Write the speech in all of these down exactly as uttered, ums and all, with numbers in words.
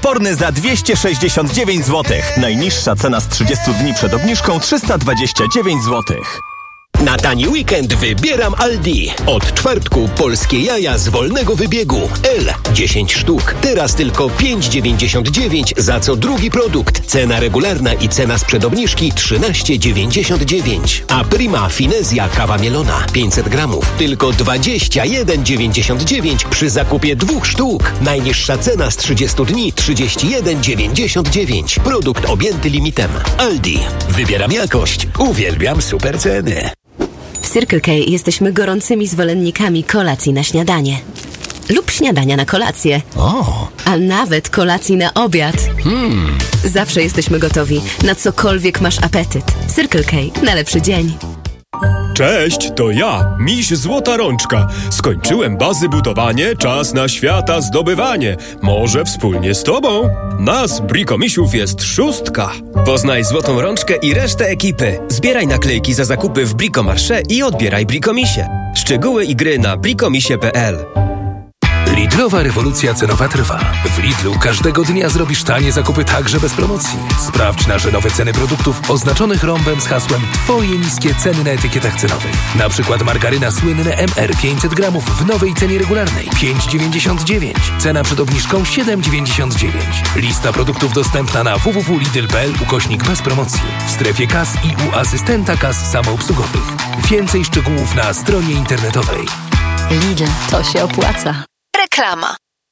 odporny za dwieście sześćdziesiąt dziewięć złotych. Najniższa cena z trzydziestu dni przed obniżką trzysta dwadzieścia dziewięć złotych. Na tani weekend wybieram Aldi. Od czwartku polskie jaja z wolnego wybiegu. L dziesięć sztuk. Teraz tylko pięć dziewięćdziesiąt dziewięć za co drugi produkt. Cena regularna i cena sprzed obniżki trzynaście dziewięćdziesiąt dziewięć. A Prima Finezja kawa mielona pięćset gramów. Tylko dwadzieścia jeden dziewięćdziesiąt dziewięć przy zakupie dwóch sztuk. Najniższa cena z trzydziestu dni trzydzieści jeden dziewięćdziesiąt dziewięć. Produkt objęty limitem. Aldi. Wybieram jakość. Uwielbiam super ceny. W Circle K jesteśmy gorącymi zwolennikami kolacji na śniadanie. Lub śniadania na kolację. O. A nawet kolacji na obiad. Hmm. Zawsze jesteśmy gotowi, na cokolwiek masz apetyt. Circle K. Na lepszy dzień. Cześć, to ja, miś Złota Rączka. Skończyłem bazy budowanie, czas na świata zdobywanie. Może wspólnie z tobą? Nas, Brikomisiów, jest szóstka. Poznaj Złotą Rączkę i resztę ekipy. Zbieraj naklejki za zakupy w Brikomarsze i odbieraj Brikomisie. Szczegóły i gry na brikomisie kropka p l. Lidlowa rewolucja cenowa trwa. W Lidlu każdego dnia zrobisz tanie zakupy także bez promocji. Sprawdź nasze nowe ceny produktów oznaczonych rąbem z hasłem Twoje niskie ceny na etykietach cenowych. Na przykład margaryna słynne M R pięćset gramów w nowej cenie regularnej pięć dziewięćdziesiąt dziewięć. Cena przed obniżką siedem dziewięćdziesiąt dziewięć. Lista produktów dostępna na w w w kropka lidl kropka p l ukośnik bez promocji. W strefie kas i u asystenta kas samoobsługowych. Więcej szczegółów na stronie internetowej. Lidl, to się opłaca. Reklama.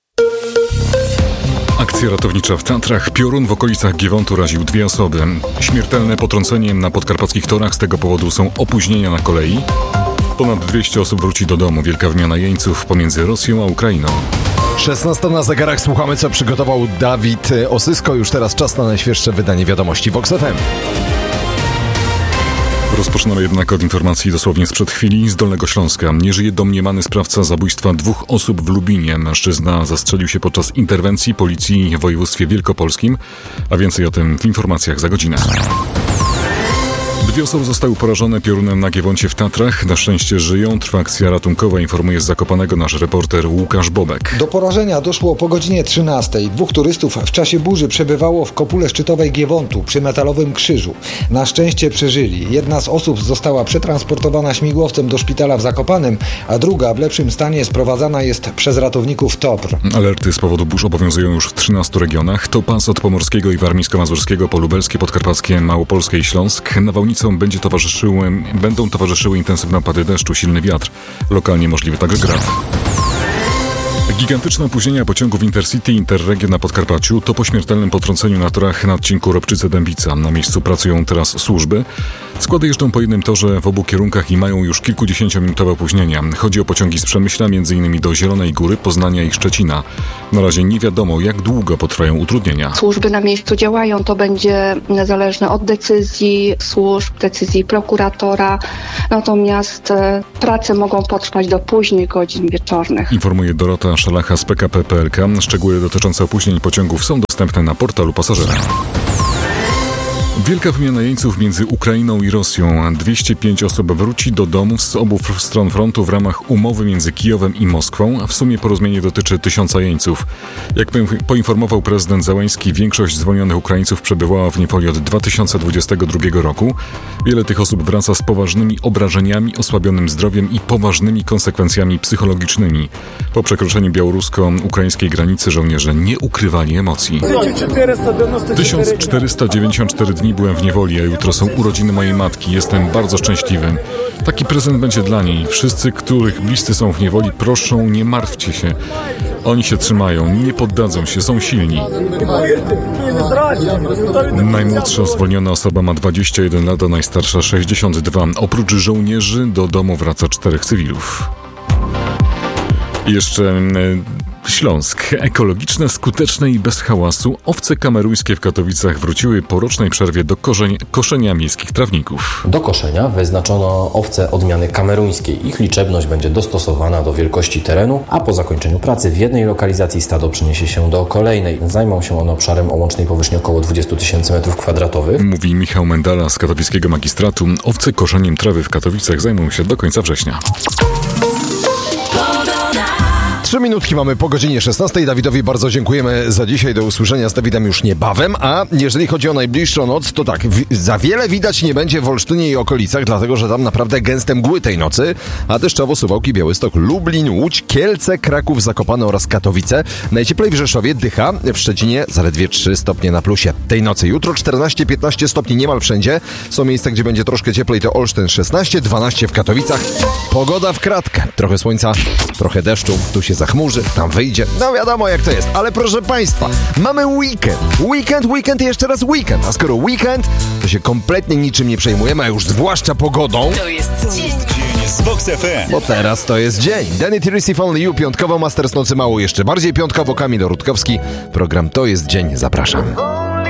Akcja ratownicza w Tatrach. Piorun w okolicach Giewontu raził dwie osoby. Śmiertelne potrącenie na podkarpackich torach. Z tego powodu są opóźnienia na kolei. Ponad dwieście osób wróci do domu. Wielka wymiana jeńców pomiędzy Rosją a Ukrainą. szesnasta na zegarach. Słuchamy, co przygotował Dawid Osysko. Już teraz czas na najświeższe wydanie wiadomości Vox F M. Rozpoczynamy jednak od informacji dosłownie sprzed chwili z Dolnego Śląska. Nie żyje domniemany sprawca zabójstwa dwóch osób w Lubinie. Mężczyzna zastrzelił się podczas interwencji policji w województwie wielkopolskim. A więcej o tym w informacjach za godzinę. Dwie osoby zostały porażone piorunem na Giewoncie w Tatrach. Na szczęście żyją. Trwa akcja ratunkowa, informuje z Zakopanego nasz reporter Łukasz Bobek. Do porażenia doszło po godzinie trzynastej. Dwóch turystów w czasie burzy przebywało w kopule szczytowej Giewontu przy metalowym krzyżu. Na szczęście przeżyli. Jedna z osób została przetransportowana śmigłowcem do szpitala w Zakopanem, a druga w lepszym stanie sprowadzana jest przez ratowników T O P R. Alerty z powodu burz obowiązują już w trzynastu regionach. To pas od pomorskiego i warmińsko-mazurskiego po lubelskie, podkarpackie, małopolskie i Śląsk. Nawałnicą będzie towarzyszyły, będą towarzyszyły intensywne opady deszczu, silny wiatr. Lokalnie możliwy także grad. Gigantyczne opóźnienia pociągów Intercity Interregio na Podkarpaciu to po śmiertelnym potrąceniu na torach na odcinku Ropczyce-Dębica. Na miejscu pracują teraz służby. Składy jeżdżą po jednym torze w obu kierunkach i mają już kilkudziesięciominutowe opóźnienia. Chodzi o pociągi z Przemyśla, m.in. do Zielonej Góry, Poznania i Szczecina. Na razie nie wiadomo, jak długo potrwają utrudnienia. Służby na miejscu działają, to będzie zależne od decyzji służb, decyzji prokuratora. Natomiast e, prace mogą potrwać do późnych godzin wieczornych. Informuje Dorota Szalacha z P K P P L K. Szczegóły dotyczące opóźnień pociągów są dostępne na portalu pasażera. Wielka wymiana jeńców między Ukrainą i Rosją. dwieście pięć osób wróci do domów z obu stron frontu w ramach umowy między Kijowem i Moskwą, a w sumie porozumienie dotyczy tysiąca jeńców. Jak poinformował prezydent Zełenski, większość zwolnionych Ukraińców przebywała w niewoli od dwa tysiące dwudziestego drugiego roku. Wiele tych osób wraca z poważnymi obrażeniami, osłabionym zdrowiem i poważnymi konsekwencjami psychologicznymi. Po przekroczeniu białorusko-ukraińskiej granicy żołnierze nie ukrywali emocji. tysiąc czterysta dziewięćdziesiąt cztery dni byłem w niewoli, a jutro są urodziny mojej matki. Jestem bardzo szczęśliwy. Taki prezent będzie dla niej. Wszyscy, których bliscy są w niewoli, proszą, nie martwcie się. Oni się trzymają, nie poddadzą się, są silni. Najmłodsza zwolniona osoba ma dwadzieścia jeden lat, a najstarsza sześćdziesiąt dwa. Oprócz żołnierzy do domu wraca czterech cywilów. I jeszcze Śląsk. Ekologiczne, skuteczne i bez hałasu owce kameruńskie w Katowicach wróciły po rocznej przerwie do korzeń, koszenia miejskich trawników. Do koszenia wyznaczono owce odmiany kameruńskiej. Ich liczebność będzie dostosowana do wielkości terenu, a po zakończeniu pracy w jednej lokalizacji stado przeniesie się do kolejnej. Zajmą się one obszarem o łącznej powierzchni około dwadzieścia tysięcy metrów kwadratowych. Mówi Michał Mendala z katowickiego magistratu. Owce koszeniem trawy w Katowicach zajmą się do końca września. Trzy minutki mamy po godzinie szesnastej. Dawidowi bardzo dziękujemy za dzisiaj. Do usłyszenia z Dawidem już niebawem. A jeżeli chodzi o najbliższą noc, to tak, w- za wiele widać nie będzie w Olsztynie i okolicach, dlatego że tam naprawdę gęste mgły tej nocy. A deszczowo Suwałki, Białystok, Lublin, Łódź, Kielce, Kraków, Zakopane oraz Katowice. Najcieplej w Rzeszowie, Dycha, w Szczecinie zaledwie trzy stopnie na plusie. Tej nocy jutro czternaście piętnaście stopni niemal wszędzie. Są miejsca, gdzie będzie troszkę cieplej, to Olsztyn szesnaście, dwanaście w Katowicach. Pogoda w kratkę. Trochę słońca, trochę deszczu. Tu się zachmurzy, tam wyjdzie. No wiadomo jak to jest. Ale proszę Państwa, mamy weekend. Weekend, weekend i jeszcze raz weekend. A skoro weekend, to się kompletnie niczym nie przejmujemy, a już zwłaszcza pogodą. To jest dzień z Vox F M. Bo teraz to jest dzień. Danny Teresi, Only You, piątkowo, Masters Nocy Mało, jeszcze bardziej piątkowo, Kamil Rutkowski. Program To jest dzień. Zapraszam.